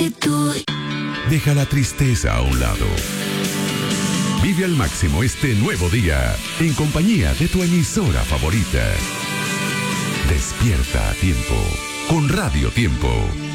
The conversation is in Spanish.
actitud. Deja la tristeza a un lado. Vive al máximo este nuevo día en compañía de tu emisora favorita. Despierta a tiempo con Radio Tiempo.